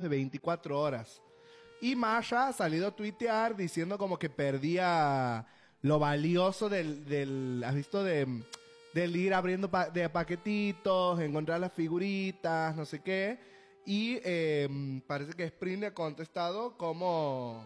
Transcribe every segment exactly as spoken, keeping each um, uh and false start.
de veinticuatro horas. Y Maya ha salido a tuitear diciendo como que perdía lo valioso del... del ¿has visto? De, del ir abriendo pa de paquetitos, encontrar las figuritas, no sé qué. Y eh, parece que Sprint ha contestado como...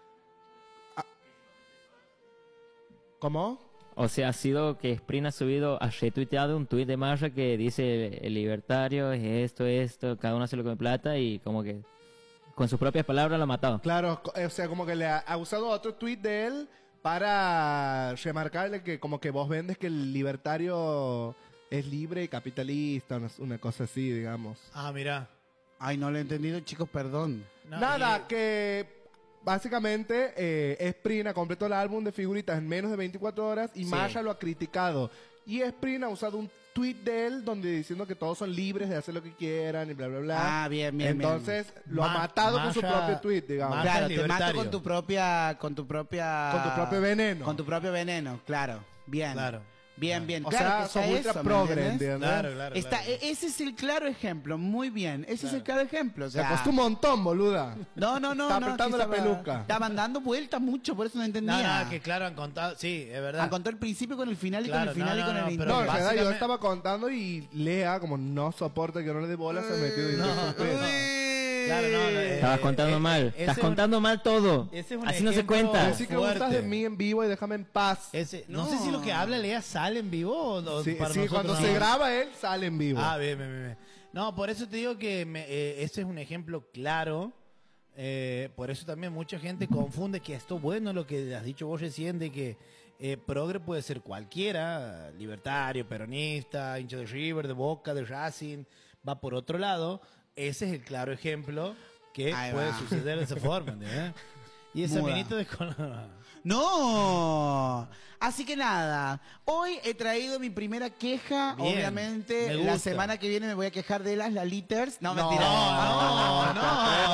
¿Cómo? O sea, ha sido que Sprint ha subido, ha retuiteado un tuit de Maya que dice el libertario es esto, esto, cada uno hace lo que me plata y como que con sus propias palabras lo ha matado. Claro, o sea, como que le ha, ha usado otro tuit de él para remarcarle que como que vos vendes que el libertario es libre y capitalista, una, una cosa así, digamos. Ah, mira. Ay, no lo he entendido, chicos, perdón. No, Nada, y- que básicamente eh, Sprint ha completado el álbum de figuritas en menos de veinticuatro horas y Sí. Maya lo ha criticado. Y Sprint ha usado un tweet de él donde diciendo que todos son libres de hacer lo que quieran y bla, bla, bla. Ah, bien, bien, Entonces lo Ma- ha matado con su Maya- propio tweet, digamos. Maya- Claro, te mato libertario. con tu propia, con tu propia, Con tu propio veneno. con tu propio veneno, claro, bien, Claro. bien, bien. O claro sea, que son sea ultra eso, ¿me progre, entiendes? ¿entiendes? Claro, claro. Está, claro. e- ese es el claro ejemplo, muy bien, ese es el claro ejemplo. O Se sea, costó un montón, boluda. no, no, no, Está no, apretando que la estaba- peluca. Estaban dando vueltas mucho, por eso no entendía. No, no, que claro, han contado. Sí, es verdad. Han contado el principio con el final y Claro, con el final no, y con no, el no, pero No, inicio. en realidad yo básicamente- estaba contando y Lea, como no soporta que no le dé bola, se metió y No, dijo, no. Claro, no, no, eh, Estabas contando eh, mal, ese estás es un- contando mal todo. ese es un Así no se ejemplo- cuenta. Decí que gustas fuerte. de mí en vivo y déjame en paz. Ese, no. No. sé si lo que habla Lea sale en vivo o, o Sí, para sí, nosotros cuando nada se más. graba él, sale en vivo. Ah, bien, bien, bien, bien. No, por eso te digo que me, eh, ese es un ejemplo claro. Eh, por eso también mucha gente confunde que esto bueno, lo que has dicho vos recién, de que eh, progre puede ser cualquiera, libertario, peronista, hincha de River, de Boca, de Racing, va por otro lado. Ese es el claro ejemplo que Ahí puede va. suceder de esa forma, ¿entendés? Y ese Muda. minito de color. No, así que nada, hoy he traído mi primera queja, Bien, obviamente, me la gusta. semana que viene me voy a quejar de las Laliters. No, No, mentira. No, no,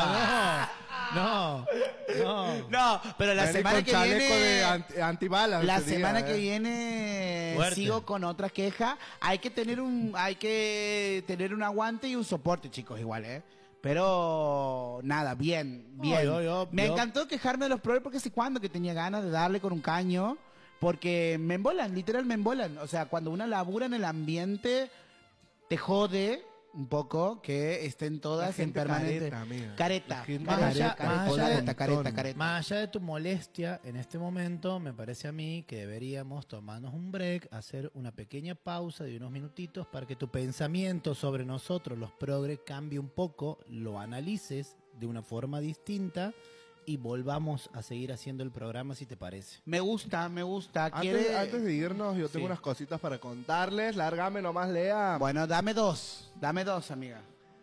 no, no, no. No, pero la Vení semana con que chaleco viene... de anti- antibalas La ese día, semana eh. que viene Fuerte. sigo con otra queja. Hay que tener un, hay que tener un aguante y un soporte, chicos, igual, ¿eh? Pero nada, bien, bien. yo- yo- me yo- encantó quejarme de los progres porque sé cuándo que tenía ganas de darle con un caño. Porque me embolan, literal me embolan. O sea, cuando una labura en el ambiente, te jode un poco que estén La todas en gente permanente. careta, amiga. Careta. La gente Más careta, allá- careta, más allá careta, de- careta, careta. Más allá de tu molestia en este momento, me parece a mí que deberíamos tomarnos un break, hacer una pequeña pausa de unos minutitos para que tu pensamiento sobre nosotros, los progres, cambie un poco, lo analices de una forma distinta y volvamos a seguir haciendo el programa, si te parece. Me gusta, me gusta. Antes, ¿Quiere- antes de irnos, yo tengo Sí. unas cositas para contarles. Lárgame nomás, Lea. Bueno, dame dos. Dame dos, amiga.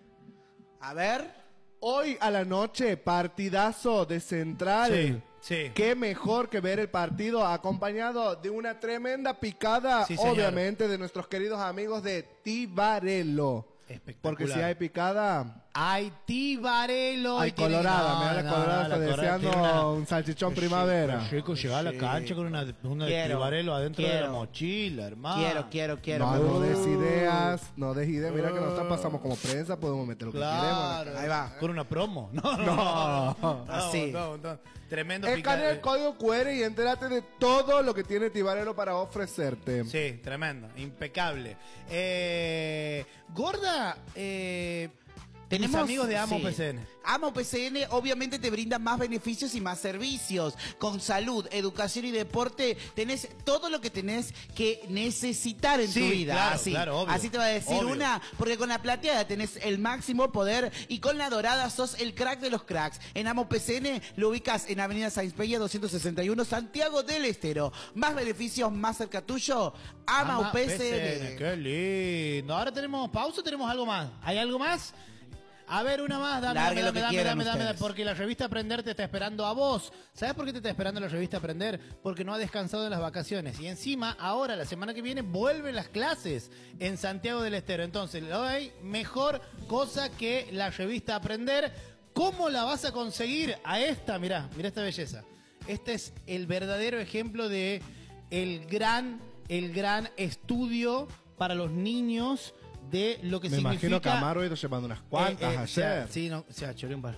A ver. Hoy a la noche, partidazo de Central. Sí, sí. Qué mejor que ver el partido acompañado de una tremenda picada, Sí, señor. obviamente, de nuestros queridos amigos de Tibarello. Espectacular. Porque si hay picada, Hay Tibarelo. hay y tiene- colorada. No, Mira la no, colorada, la está colorada deseando tiene una- un salchichón Qué primavera. chico, chico, llegar a la Sí. cancha con una, una de Quiero, Tibarelo adentro de la quiero. mochila, hermano. Quiero, quiero, quiero. No, Me no gusta. des ideas, no des ideas. Mira que nosotros pasamos como prensa, podemos meter lo que Claro. queremos. Ahí va. Con una promo. No, no, No. no. Así. No, no. Tremendo Escanea el picante. código cu erre y entérate de todo lo que tiene Tibarello para ofrecerte. Sí, tremendo. Impecable. Eh, Gorda, eh, tenemos amigos de Amo sí. P C N. Amo P C N obviamente te brinda más beneficios y más servicios. Con salud, educación y deporte tenés todo lo que tenés que necesitar en Sí, tu vida. claro, así, claro, obvio. así te va a decir Obvio. una, porque con la plateada tenés el máximo poder y con la dorada sos el crack de los cracks. En Amo P C N lo ubicas en Avenida Sáenz Peña doscientos sesenta y uno, Santiago del Estero. Más beneficios más cerca tuyo. Amo Ama P C N. Qué lindo. Ahora tenemos pausa, tenemos algo más. ¿Hay algo más? A ver, una más, dame, Largue dame, lo que dame, dame, quieran dame, dame, ustedes. porque la revista Aprender te está esperando a vos. ¿Sabes por qué te está esperando la revista Aprender? Porque no ha descansado en las vacaciones. Y encima, ahora, la semana que viene, vuelven las clases en Santiago del Estero. Entonces, no hay mejor cosa que la revista Aprender. ¿Cómo la vas a conseguir? A esta, mirá, mirá esta belleza. Este es el verdadero ejemplo de el gran, el gran estudio para los niños de lo que Me significa... imagino que Amaro ha ido llevando unas cuantas Eh, eh, ayer. sea- sí, no, o sea, choré un par.